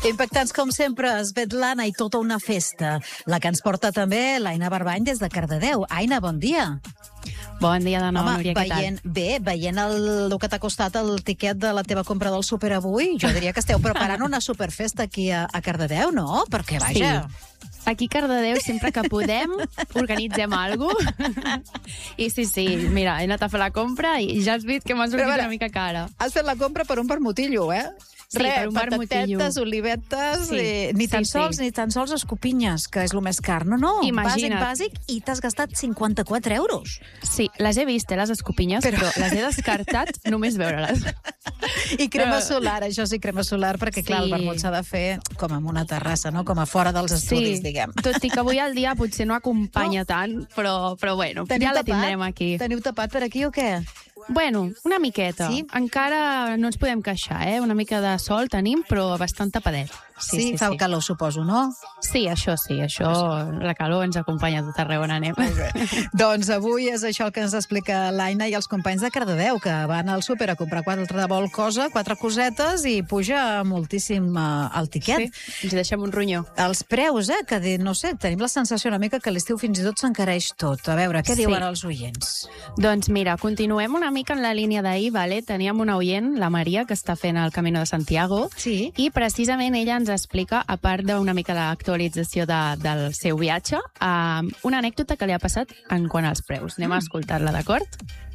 Impactants, com sempre, Svetlana i tota una festa. La que ens porta també l'Aina Barbany des de Cardedeu. Aina, bon dia. Bon dia de nou, Home, Núria, què tal? veient el que t'ha costat el tiquet de la teva compra del súper avui, jo diria que esteu preparant una superfesta aquí a Cardedeu, no? Perquè, vaja... Sí. Aquí a Cardedeu, sempre que podem, organitzem alguna cosa. I sí, mira, he anat a fer la compra i ja has vist que m'ha sortit una mica cara. Has fet la compra per un vermutillo, eh? Sí, per un vermutillo. Patatetes, olivetes, Sí, ni tan sols escopinyes, que és el més car. No, Imagina't. bàsic, i t'has gastat 54 euros. Sí, les he vist, les escopinyes, però les he descartat només veure-les. I crema solar, això sí, crema solar, perquè clar, el vermut s'ha de fer com en una terrassa, no? Com a fora dels estudis, diguem. Tot i que avui al dia potser no acompanya tant, però bueno, ja la tindrem aquí. Teniu tapat per aquí o què? Bueno, una miqueta. Sí? Encara no ens podem queixar, eh? Una mica de sol tenim, però bastant tapadet. Sí, fa calor, suposo, no? Sí, això, la calor ens acompanya a tot arreu on anem. Doncs avui és això el que ens explica l'Aina i els companys de Cardedeu, que van al súper a comprar quatre cosetes i puja moltíssim el tiquet. Sí, ens deixem un ronyó. Els preus, que no sé, tenim la sensació una mica que a l'estiu fins i tot s'encareix tot. A veure, què diuen els oients? Doncs mira, continuem una mica en la línia d'ahir, vale? Teníem una oient, la Maria, que està fent el Camino de Santiago, i precisament ella ens explica, a part d'una mica l'actualització del seu viatge, una anècdota que li ha passat en quant als preus. Anem a escoltar-la, d'acord?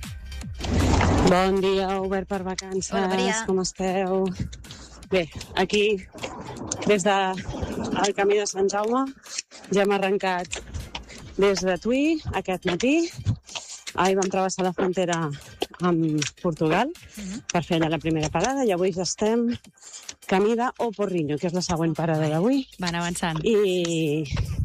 Bon dia, Obert per Vacances. Hola, Maria. Com esteu? Bé, aquí, des del Camí de Sant Jaume, ja hem arrencat des de Tui aquest matí. Ahir vam travessar la frontera amb Portugal per fer allà la primera parada i avui ja estem camí d'O Porriño, que és la següent parada d'avui. Van avançant. I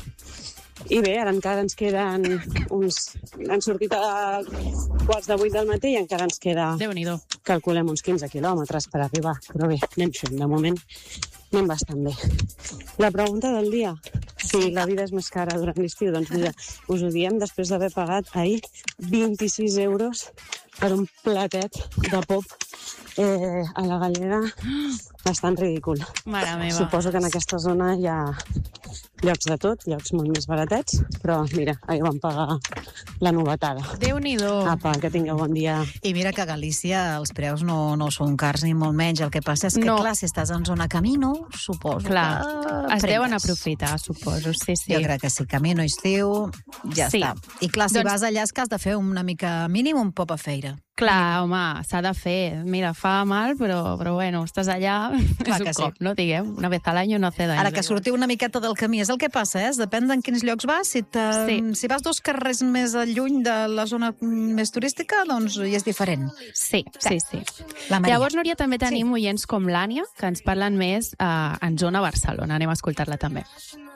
bé, ara encara ens queden Han sortit a 7:45 del matí i encara ens queda, Déu-n'hi-do. calculem, uns 15 quilòmetres per arribar. Però bé, anem fent, de moment anem bastant bé. La pregunta del dia, si la vida és més cara durant l'estiu, doncs mira, us ho diem després d'haver pagat ahir 26 euros per un platet de pop a la Gallega. Bastant ridícul. Mare meva. Suposo que en aquesta zona hi ha llocs de tot, llocs molt més baratets, però mira, ahir vam pagar la novetada. Déu-n'hi-do. Apa, que tingueu bon dia. I mira que a Galícia els preus no són cars ni molt menys. El que passa és que, clar, si estàs en zona Camino, suposo Clar, que es deuen aprofitar, suposo, sí. Jo crec que sí, Camino, estiu, ja Sí. està. I clar, si Doncs- vas allà és que has de fer una mica mínim un pop a feira. Clar, home, s'ha de fer. Mira, fa mal, però bueno, estàs allà, Clar és un que sí. cop, no diguem? Una vez al año no hace daño. Ara que sortiu una miqueta del camí, és el que passa, Depèn d'en quins llocs vas. Si vas 2 carrers més lluny de la zona més turística, doncs hi és diferent. Sí. La Maria. Llavors, Núria, també tenim oients com l'Ània, que ens parlen més en zona Barcelona. Anem a escoltar-la també.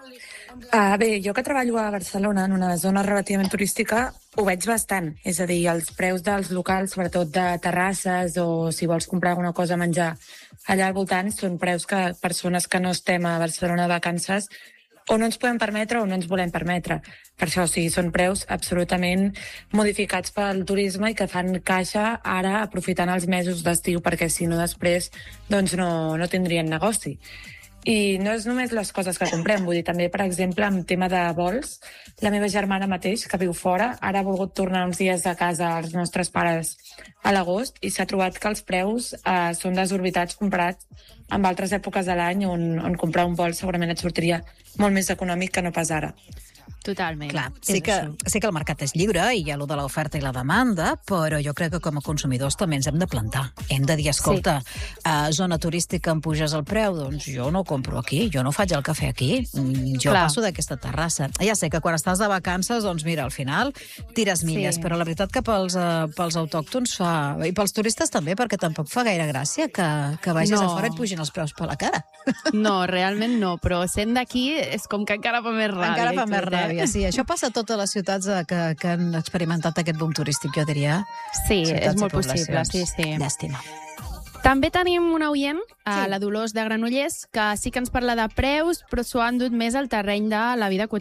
Bé, jo que treballo a Barcelona, en una zona relativament turística, ho veig bastant. És a dir, els preus dels locals, sobretot de terrasses o si vols comprar alguna cosa a menjar allà al voltant, són preus que persones que no estem a Barcelona de vacances o no ens podem permetre o no ens volem permetre. Per això, sí, són preus absolutament modificats pel turisme i que fan caixa ara aprofitant els mesos d'estiu, perquè si no després doncs no tindrien negoci. I no és només les coses que comprem, vull dir, també, per exemple, en tema de vols, la meva germana mateix, que viu fora, ara ha volgut tornar uns dies a casa als nostres pares a l'agost i s'ha trobat que els preus són desorbitats comparats amb altres èpoques de l'any on comprar un vol segurament et sortiria molt més econòmic que no pas ara. Totalment. Clar, sí que el mercat és lliure i hi ha allò de l'oferta i la demanda, però jo crec que com a consumidors també ens hem de plantar. Hem de dir, escolta, a zona turística em puges el preu, doncs jo no compro aquí, jo no faig el cafè aquí, jo passo d'aquesta terrassa. Ja sé que quan estàs de vacances, doncs mira, al final tires milles, però la veritat que pels autòctons fa... I pels turistes també, perquè tampoc fa gaire gràcia que vagis a fora i et pugin els preus per la cara. No, realment no, però sent d'aquí és com que encara fa més ràbia. Encara fa més ràbia, sí. Això passa a totes les ciutats que han experimentat aquest boom turístic, jo diria. Sí, és molt possible, sí. Llàstima. També tenim una oient, la Dolors de Granollers, que sí que ens parla de preus, però s'ho ha endut més al terreny de la vida